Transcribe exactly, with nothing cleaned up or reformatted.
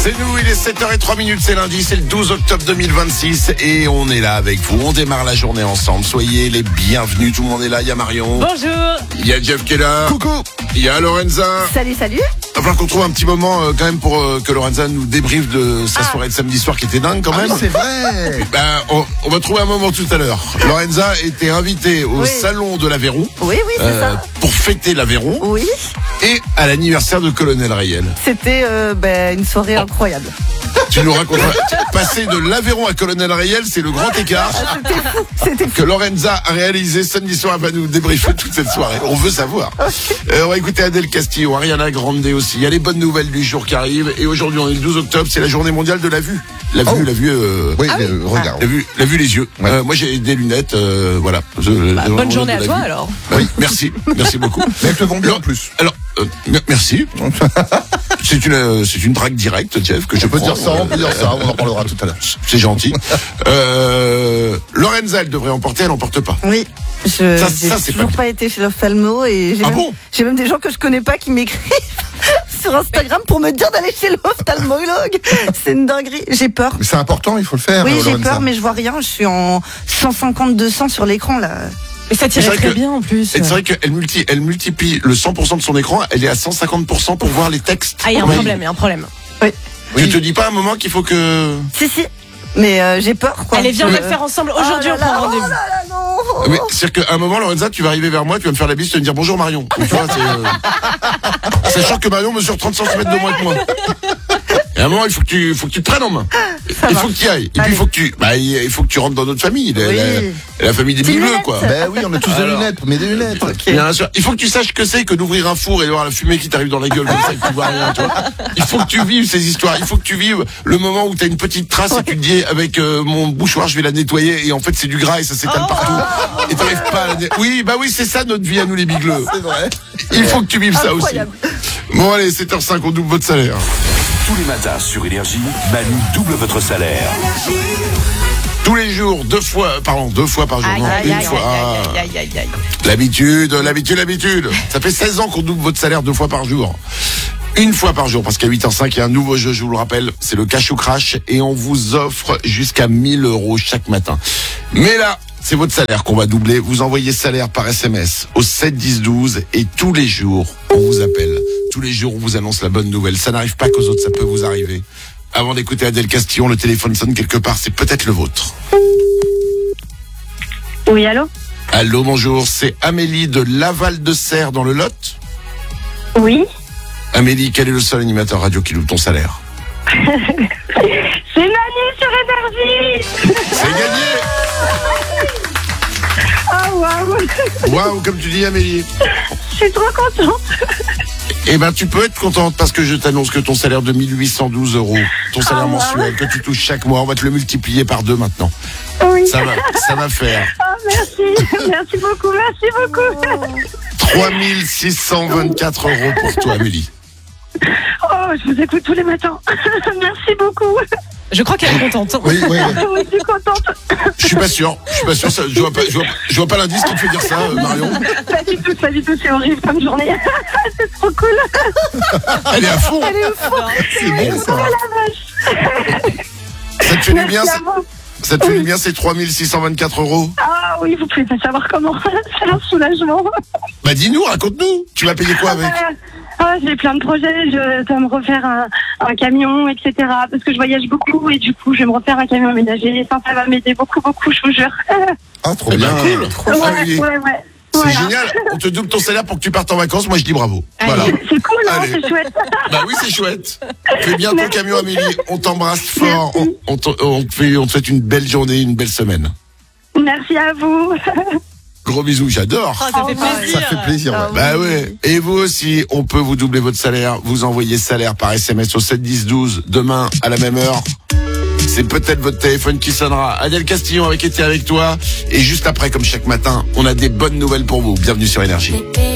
C'est nous, il est sept heures zéro trois minutes, c'est lundi, c'est le douze octobre deux mille vingt-six et on est là avec vous, on démarre la journée ensemble, soyez les bienvenus, tout le monde est là, il y a Marion. Bonjour. Il y a Jeff qui est là. Coucou. Il y a Lorenza. Salut, salut. Il va falloir qu'on trouve un petit moment euh, quand même pour euh, que Lorenza nous débriefe de sa Ah. soirée de samedi soir qui était dingue quand même. Ah, c'est vrai. Ben, on, on va trouver un moment tout à l'heure. Lorenza était invitée au Oui. salon de l'Aveyron Oui, oui, c'est euh, ça. pour fêter l'Aveyron Oui, et à l'anniversaire de Colonel Rayel. c'était euh, ben, une soirée incroyable. Tu nous raconteras. Passer de l'Aveyron à Colonel Rayel, c'est le grand écart C'était fou, c'était fou. que Lorenza a réalisé samedi soir. Elle va nous débriefer toute cette soirée. On veut savoir. Euh, on va écouter Adèle Castillo, Ariana Grande aussi. Il y a les bonnes nouvelles du jour qui arrivent. Et aujourd'hui, on est le douze octobre, c'est la journée mondiale de la vue. La vue, Oh. la vue. Euh, Oui, euh, regarde. La vue, la vue, les yeux. Ouais. Euh, moi, j'ai des lunettes. Euh, voilà. Je- Bah, la bonne journée à de la toi vue. alors. Oui, merci, merci beaucoup. Mais elles te vont bien Alors, en plus. Alors, euh, m- merci. C'est une, euh, c'est une drague directe, Jeff, que je Je peux prends. dire ça, on peut dire ça, on en parlera tout à l'heure. C'est gentil. Euh, Lorenza, elle devrait emporter, elle emporte pas. Oui, je Ça- j'ai ça, c'est toujours pas pas, été chez l'ophtalmo et j'ai Ah même, bon j'ai même des gens que je connais pas qui m'écrivent sur Instagram pour me dire d'aller chez l'ophtalmologue. C'est une dinguerie. J'ai peur. Mais c'est important, il faut le faire. Oui, euh, j'ai Lorenza. peur, mais je vois rien. Je suis en cent cinquante deux cents sur l'écran là. Mais ça C'est tirait vrai très que- bien en plus. Et c'est vrai qu'elle multi, elle multiplie le cent pour cent de son écran, elle est à cent cinquante pour cent pour voir les textes. Ah, il y a un Oui. problème, il y a un problème. Tu te dis pas à un moment qu'il faut que... Si, si. Mais euh, j'ai peur quoi. Allez, viens, on va Euh, le faire ensemble. oh Aujourd'hui, là on prend là, un rendez-vous. Oh là là, non. Mais c'est-à-dire qu'à un moment, Lorenza, tu vas arriver vers moi, tu vas me faire la bise, tu vas me dire bonjour Marion. Tu vois, c'est, euh... Sachant que Marion mesure trente centimètres de moins que moi. Et à un moment, il faut que tu, faut que tu te prennes en main. Ça il va. faut que tu y ailles. Et puis, Allez. il faut que tu, bah, il faut que tu rentres dans notre famille. La, Oui. la- la famille des Des bigleux, lunettes. quoi. Ben oui, on a tous des Alors. lunettes, mais des lunettes. Bien sûr. Il faut que tu saches que c'est que d'ouvrir un four et de voir la fumée qui t'arrive dans la gueule comme ça et que tu vois rien, tu vois. Il faut que tu vives ces histoires. Il faut que tu vives le moment où t'as une petite trace et tu te dis avec euh, mon bouchoir je vais la nettoyer et en fait c'est du gras et ça s'étale partout. Et t'arrives pas à la net- Oui, bah oui, c'est ça notre vie à nous les bigleux. C'est vrai. Il faut que tu vives ça aussi. Incroyable. Bon allez, sept heures cinq, on double votre salaire. Tous les matins sur Énergie, Manu double votre salaire. Tous les jours, deux fois, pardon, deux fois par jour. Aïe, non, aïe, une aïe, fois. aïe, aïe, aïe, aïe. L'habitude, l'habitude, l'habitude. Ça fait seize ans qu'on double votre salaire deux fois par jour. Une fois par jour, parce qu'à huit heures cinq, il y a un nouveau jeu, je vous le rappelle, c'est le Cash ou Crash, et on vous offre jusqu'à mille euros chaque matin. Mais là, c'est votre salaire qu'on va doubler. Vous envoyez salaire par S M S au sept dix douze, et tous les jours, on vous appelle. Tous les jours, on vous annonce la bonne nouvelle. Ça n'arrive pas qu'aux autres, ça peut vous arriver. Avant d'écouter Adèle Castillon, le téléphone sonne quelque part, c'est peut-être le vôtre. Oui, allô? Allô, bonjour, c'est Amélie de Laval-de-Serre dans le Lot. Oui? Amélie, quel est le seul animateur radio qui loue ton salaire? C'est Manu sur Énergie! C'est gagné! Ah, waouh! Waouh, comme tu dis, Amélie. Je suis trop contente! Eh ben, tu peux être contente parce que je t'annonce que ton salaire de mille huit cent douze euros, ton salaire Ah, mensuel que tu touches chaque mois, on va te le multiplier par deux maintenant. Oui! Ça va, ça va faire Ah, merci! Merci beaucoup, merci beaucoup! trois mille six cent vingt-quatre euros pour toi, Amélie. Oh, je vous écoute tous les matins! Merci beaucoup! Je crois qu'elle est contente. Oui, oui, oui. Oui, je suis contente! Je suis pas sûr, je suis pas sûr, ça- je vois pas, je vois, je vois pas l'indice qui te fait dire ça, euh, Marion. Pas du tout, pas du tout, c'est horrible comme journée! C'est trop cool! Elle est à fond. Elle est au fond. C'est bon, ça. Oh la vache! Ça te fait du Merci bien, à ça, vous! ça te fait du bien ces trois mille six cent vingt-quatre euros? Ah oui, vous pouvez pas savoir comment! C'est un soulagement! Bah dis-nous, raconte-nous. Tu vas payer quoi avec? Ah, j'ai plein de projets, je dois me refaire un, un camion, et cetera. Parce que je voyage beaucoup et du coup, je vais me refaire un camion aménagé. Ça, ça va m'aider beaucoup, beaucoup, je vous jure. Ah, trop Eh ben, bien. cool. ouais, Amélie, ouais, ouais. c'est Voilà. génial. On te double ton salaire pour que tu partes en vacances. Moi, je dis bravo. Voilà. C'est cool, hein, Allez. c'est chouette. Bah oui, c'est chouette. Fais bien ton Merci. camion, Amélie. On t'embrasse fort. On, on te, on te fait, on te souhaite une belle journée, une belle semaine. Merci à vous. Gros bisous, j'adore. Oh, ça fait plaisir. Ça fait plaisir. ouais. Ah oui. Bah ouais. Et vous aussi, on peut vous doubler votre salaire. Vous envoyez salaire par S M S au sept dix douze. Demain, à la même heure. C'est peut-être votre téléphone qui sonnera. Adèle Castillon avec été avec toi. Et juste après, comme chaque matin, on a des bonnes nouvelles pour vous. Bienvenue sur Énergie. Bébé,